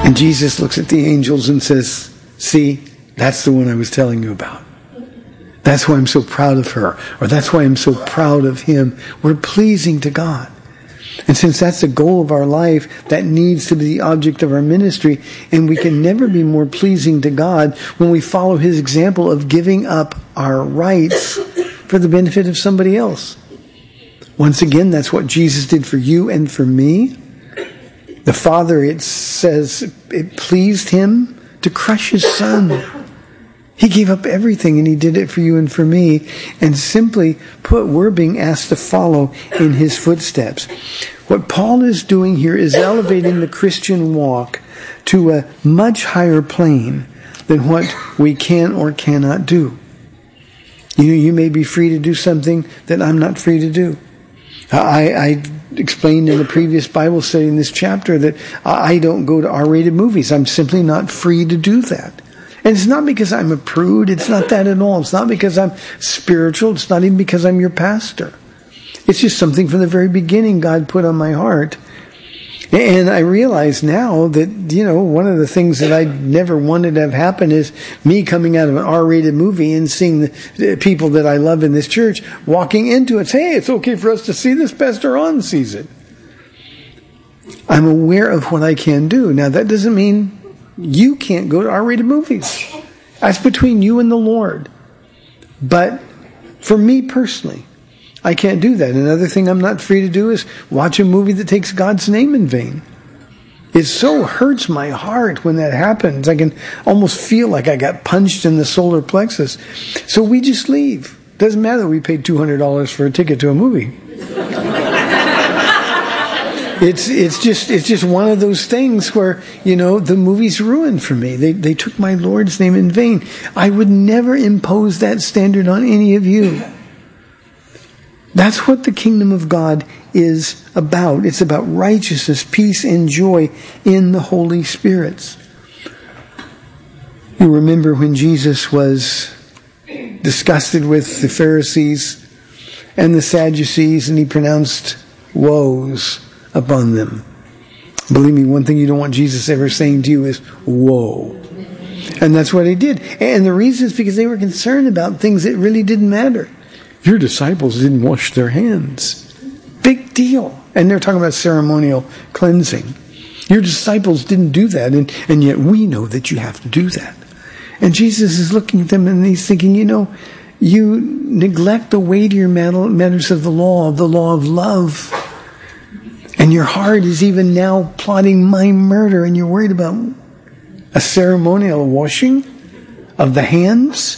And Jesus looks at the angels and says, see, that's the one I was telling you about. That's why I'm so proud of her. Or that's why I'm so proud of him. We're pleasing to God. And since that's the goal of our life, that needs to be the object of our ministry. And we can never be more pleasing to God when we follow his example of giving up our rights for the benefit of somebody else. Once again, that's what Jesus did for you and for me. The Father, it says, it pleased him to crush his Son. He gave up everything and he did it for you and for me. And simply put, we're being asked to follow in his footsteps. What Paul is doing here is elevating the Christian walk to a much higher plane than what we can or cannot do. You may be free to do something that I'm not free to do. I explained in the previous Bible study in this chapter that I don't go to R-rated movies. I'm simply not free to do that. And it's not because I'm a prude. It's not that at all. It's not because I'm spiritual. It's not even because I'm your pastor. It's just something from the very beginning God put on my heart. And I realize now that, one of the things that I never wanted to have happen is me coming out of an R-rated movie and seeing the people that I love in this church walking into it. Say, hey, it's okay for us to see this. Pastor Ron sees it. I'm aware of what I can do. Now, that doesn't mean you can't go to R-rated movies. That's between you and the Lord. But for me personally, I can't do that. Another thing I'm not free to do is watch a movie that takes God's name in vain. It so hurts my heart when that happens. I can almost feel like I got punched in the solar plexus. So we just leave. Doesn't matter we paid $200 for a ticket to a movie. It's just one of those things where, the movie's ruined for me. They took my Lord's name in vain. I would never impose that standard on any of you. That's what the kingdom of God is about. It's about righteousness, peace, and joy in the Holy Spirits. You remember when Jesus was disgusted with the Pharisees and the Sadducees, and he pronounced woes upon them. Believe me, one thing you don't want Jesus ever saying to you is, woe. And that's what he did. And the reason is because they were concerned about things that really didn't matter. Your disciples didn't wash their hands. Big deal. And they're talking about ceremonial cleansing. Your disciples didn't do that, and yet we know that you have to do that. And Jesus is looking at them and he's thinking, you neglect the weightier matters of the law of love. And your heart is even now plotting my murder, and you're worried about a ceremonial washing of the hands.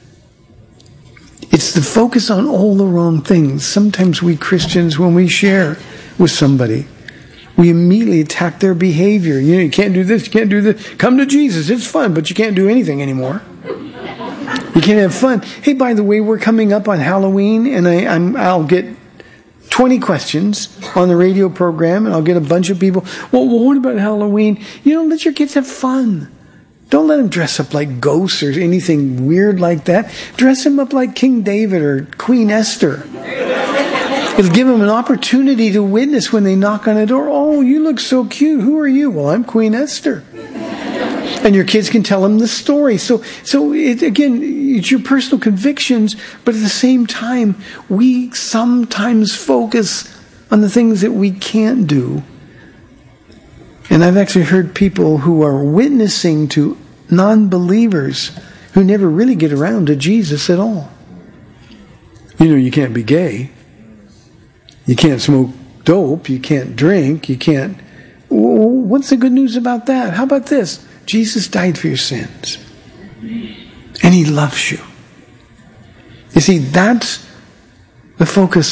It's the focus on all the wrong things. Sometimes we Christians, when we share with somebody, we immediately attack their behavior. You can't do this, you can't do this. Come to Jesus, it's fun, but you can't do anything anymore. You can't have fun. Hey, by the way, we're coming up on Halloween, and I'll get 20 questions on the radio program, and I'll get a bunch of people. Well, what about Halloween? Let your kids have fun. Don't let them dress up like ghosts or anything weird like that. Dress them up like King David or Queen Esther. It'll give them an opportunity to witness when they knock on a door. Oh, you look so cute. Who are you? Well, I'm Queen Esther. And your kids can tell them the story. So it's your personal convictions, but at the same time, we sometimes focus on the things that we can't do. And I've actually heard people who are witnessing to non-believers who never really get around to Jesus at all. You can't be gay. You can't smoke dope. You can't drink. You can't... What's the good news about that? How about this? Jesus died for your sins. And he loves you. You see, that's the focus